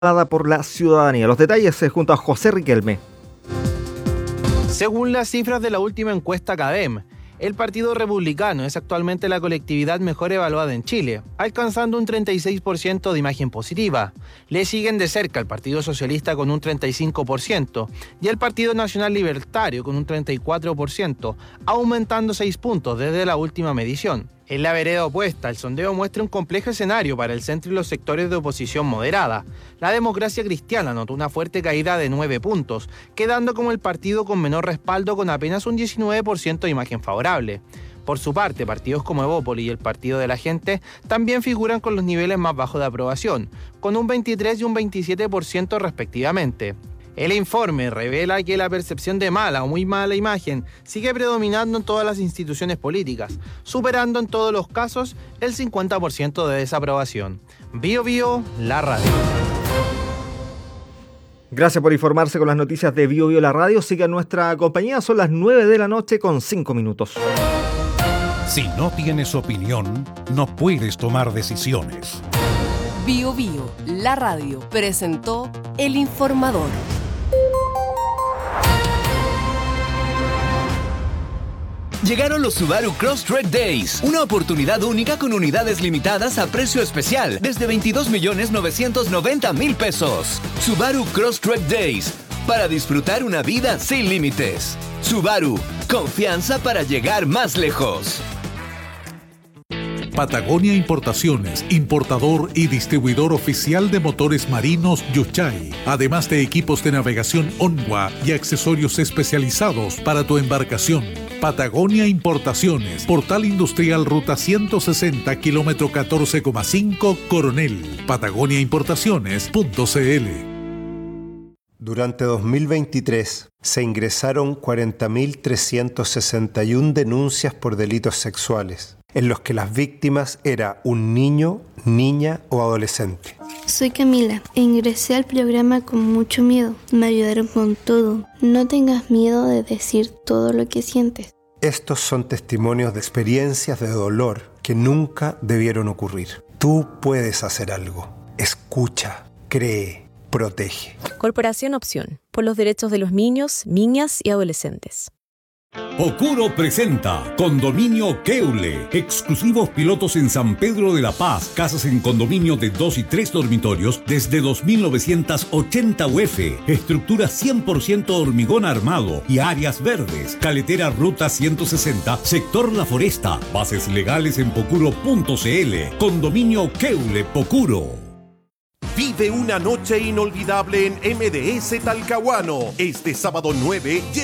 por la ciudadanía. Los detalles junto a José Riquelme. Según las cifras de la última encuesta CADEM, el Partido Republicano es actualmente la colectividad mejor evaluada en Chile, alcanzando un 36% de imagen positiva. Le siguen de cerca el Partido Socialista con un 35% y el Partido Nacional Libertario con un 34%, aumentando 6 puntos desde la última medición. En la vereda opuesta, el sondeo muestra un complejo escenario para el centro y los sectores de oposición moderada. La Democracia Cristiana notó una fuerte caída de 9 puntos, quedando como el partido con menor respaldo con apenas un 19% de imagen favorable. Por su parte, partidos como Evópolis y el Partido de la Gente también figuran con los niveles más bajos de aprobación, con un 23 y un 27% respectivamente. El informe revela que la percepción de mala o muy mala imagen sigue predominando en todas las instituciones políticas, superando en todos los casos el 50% de desaprobación. Bio Bio, la radio. Gracias por informarse con las noticias de Bio Bio, la radio. Siga nuestra compañía, son las 9 de la noche con 5 minutos. Si no tienes opinión, no puedes tomar decisiones. Bio Bio, la radio, presentó El Informador. Llegaron los Subaru Crosstrek Days, una oportunidad única con unidades limitadas a precio especial desde 22.990.000 pesos. Subaru Crosstrek Days, para disfrutar una vida sin límites. Subaru, confianza para llegar más lejos. Patagonia Importaciones, importador y distribuidor oficial de motores marinos Yuchai, además de equipos de navegación Onwa y accesorios especializados para tu embarcación. Patagonia Importaciones, Portal Industrial Ruta 160, kilómetro 14,5, Coronel. patagoniaimportaciones.cl. Durante 2023 se ingresaron 40.361 denuncias por delitos sexuales, en los que las víctimas era un niño, niña o adolescente. Soy Camila e ingresé al programa con mucho miedo. Me ayudaron con todo. No tengas miedo de decir todo lo que sientes. Estos son testimonios de experiencias de dolor que nunca debieron ocurrir. Tú puedes hacer algo. Escucha, cree, protege. Corporación Opción, por los derechos de los niños, niñas y adolescentes. Pocuro presenta Condominio Keule, exclusivos pilotos en San Pedro de la Paz, casas en condominio de 2 y 3 dormitorios desde 2.980 UF, estructura 100% hormigón armado y áreas verdes, caletera Ruta 160, sector La Foresta, bases legales en pocuro.cl. Condominio Keule Pocuro. Vive una noche inolvidable en MDS Talcahuano. Este sábado 9